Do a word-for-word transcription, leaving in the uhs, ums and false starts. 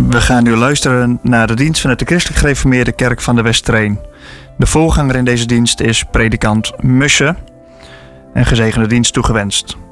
We gaan nu luisteren naar de dienst vanuit de Christelijk Gereformeerde Kerk van de Westreen. De voorganger in deze dienst is predikant Musje. Een gezegende dienst toegewenst.